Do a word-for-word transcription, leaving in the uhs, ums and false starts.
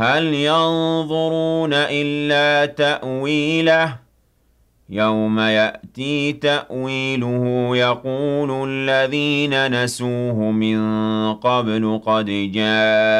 هَلْ يَنظُرُونَ إِلَّا تَأْوِيلَهُ يَوْمَ يَأْتِي تَأْوِيلُهُ يَقُولُ الَّذِينَ نَسُوهُ مِن قَبْلُ قَدْ جَاءَ